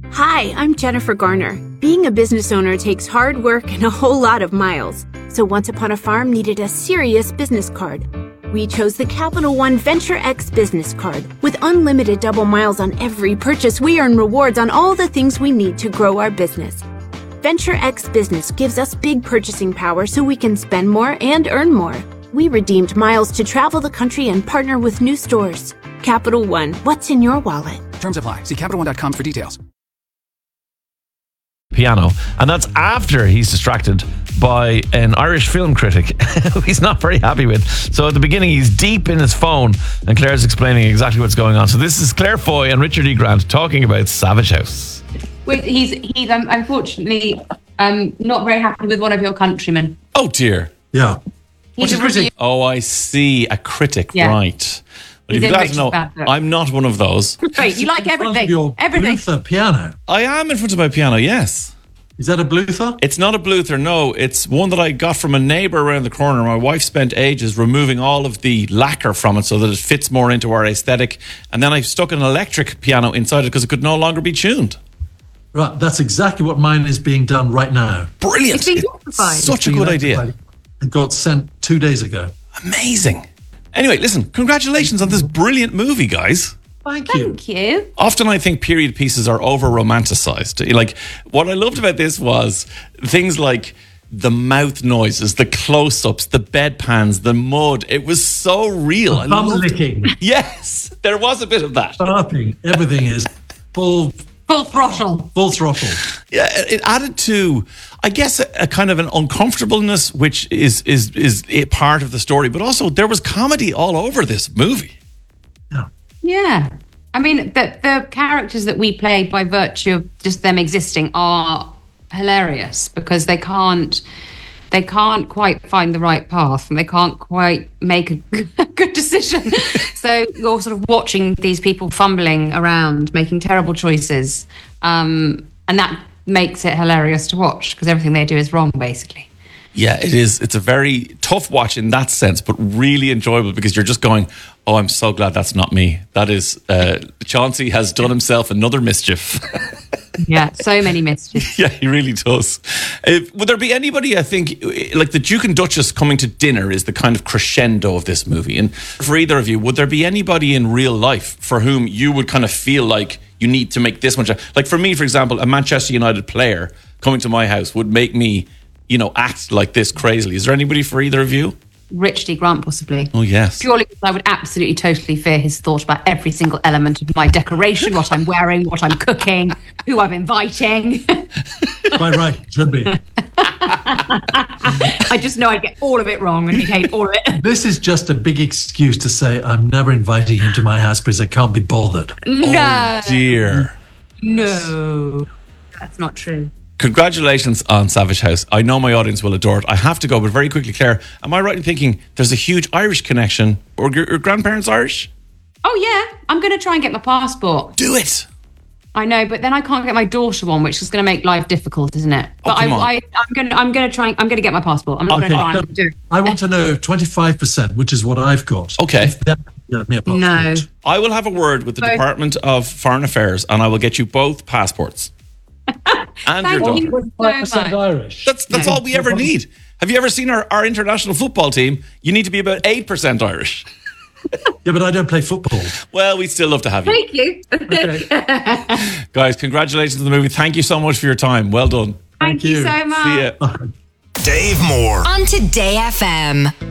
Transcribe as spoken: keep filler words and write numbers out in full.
Hi, I'm Jennifer Garner. Being a business owner takes hard work and a whole lot of miles. So Once Upon a Farm needed a serious business card. We chose the Capital One Venture X business card. With unlimited double miles on every purchase, we earn rewards on all the things we need to grow our business. Venture X Business gives us big purchasing power so we can spend more and earn more. We redeemed miles to travel the country and partner with new stores. Capital One, what's in your wallet? Terms apply. See Capital One dot com for details. Piano, and that's after he's distracted by an Irish film critic who he's not very happy with. So at the beginning he's deep in his phone and Claire's explaining exactly what's going on. So this is Claire Foy and Richard E. Grant talking about Savage House. Wait, he's he's um, unfortunately um, not very happy with one of your countrymen. Oh dear. Yeah. He's a critic? Oh, I see. A critic, Yeah. right. But He's if you in guys know, Richard's bad book. I'm not one of those. Wait, you like everything? Your Everything. Bluther piano. I am in front of my piano, yes. Is that a Bluther? It's not a Bluther, no. It's one that I got from a neighbour around the corner. My wife spent ages removing all of the lacquer from it so that it fits more into our aesthetic. And then I stuck an electric piano inside it because it could no longer be tuned. Right, that's exactly what mine is being done right now. Brilliant. It's being electrified. Such a Being good idea. electrified. It got sent two days ago. Amazing. Anyway, listen, congratulations on this brilliant movie, guys. Thank you. Thank you. Often I think period pieces are over romanticized. Like, what I loved about this was things like the mouth noises, the close-ups, the bedpans, the mud. It was so real. I Bum loved it. licking, Yes, there was a bit of that. burping, everything is full Full throttle. full throttle. Yeah, it added to, I guess, a, a kind of an uncomfortableness, which is is is a part of the story. But also, there was comedy all over this movie. Yeah. Yeah. I mean, the, the characters that we play by virtue of just them existing are hilarious because they can't they can't quite find the right path and they can't quite make a good decision. So you're sort of watching these people fumbling around, making terrible choices. Um, and that makes it hilarious to watch because everything they do is wrong, basically. Yeah, it is. It's a very tough watch in that sense, but really enjoyable because you're just going, oh, I'm so glad that's not me. That is, uh, Chauncey has done himself another mischief. Yeah, so many mischiefs. Yeah, he really does. Uh, would there be anybody, I think, like the Duke and Duchess coming to dinner is the kind of crescendo of this movie. And for either of you, would there be anybody in real life for whom you would kind of feel like you need to make this much? Like for me, for example, a Manchester United player coming to my house would make me, you know, act like this crazily. Is there anybody for either of you? Richard E. Grant, possibly. Oh, yes. Purely because I would absolutely, totally fear his thought about every single element of my decoration, what I'm wearing, what I'm cooking, who I'm inviting. Quite right. Should be. I just know I'd get all of it wrong and he'd hate all of it. This is just a big excuse to say I'm never inviting him to my house because I can't be bothered. No. Dear. No. That's not true. Congratulations on Savage House. I know my audience will adore it. I have to go, but very quickly, Claire, am I right in thinking there's a huge Irish connection? Or your, your grandparents Irish? Oh, yeah. I'm going to try and get my passport. Do it. I know, but then I can't get my daughter one, which is going to make life difficult, isn't it? But Oh, come I, on. I, I'm going to, I'm going to try. I'm going to get my passport. I'm not Okay. going to try and do it. I want to know twenty-five percent, which is what I've got. Okay. If that- get me a passport. No. I will have a word with the Both. Department of Foreign Affairs and I will get you both passports. And your Thank daughter. you twenty-five so percent much. Irish. That's that's No. all we ever need. Have you ever seen our, our international football team? You need to be about eight percent Irish. Yeah, but I don't play football. Well, we'd still love to have you. Thank you. Okay. Guys, congratulations on the movie. Thank you so much for your time. Well done. Thank you so much. See ya. Dave Moore on Today F M.